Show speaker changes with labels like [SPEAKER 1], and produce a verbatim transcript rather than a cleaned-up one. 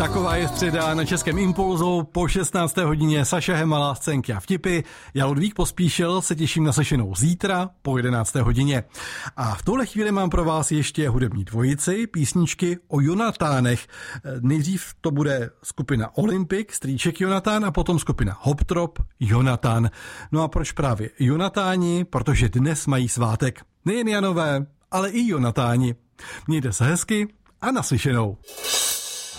[SPEAKER 1] Taková je středa na Českém Impulzu po šestnácté hodině. Saša Hemala, scénky a vtipy. Já Ludvík Pospíšil se těším na slyšenou zítra po jedenácté hodině. A v tuhle chvíli mám pro vás ještě hudební dvojici, písničky o Jonatánech. Nejdřív to bude skupina Olympic, strýček Jonatán, a potom skupina Hoptrop, Jonatán. No a proč právě Jonatáni? Protože dnes mají svátek. Nejen Janové, ale i Jonatáni. Mějte se hezky a naslyšenou.